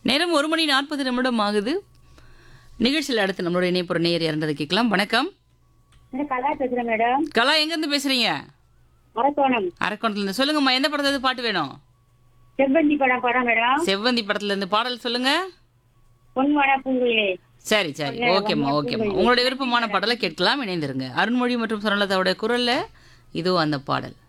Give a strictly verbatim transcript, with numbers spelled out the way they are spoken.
நேரம் ஒரு மணி நாற்பது நிமிடம் ஆகுது. நிகழ்ச்சியில் அடுத்து நம்மளோட இணைப்புற நேயர் இறந்ததை கேட்கலாம். வணக்கம். கலா பேசுறேன் மேடம். கலா, எங்கேருந்து பேசுறீங்க? அரக்கோணம். அரக்கோணத்துலேருந்து. சொல்லுங்கம்மா, எந்த படத்துல பாட்டு வேணும்? செவ்வந்தி படம் படம் மேடம். செவ்வந்தி படத்துல இருந்து பாடல் சொல்லுங்க. பொன்வட பூங்குயிலே. சரி சரி, ஓகேம்மா ஓகேம்மா. உங்களுடைய விருப்பமான பாடலை கேட்கலாம். இணைந்திருங்க. அருண்மொழி மற்றும் சுரலதாவோட குரல்ல இதோ அந்த பாடல்.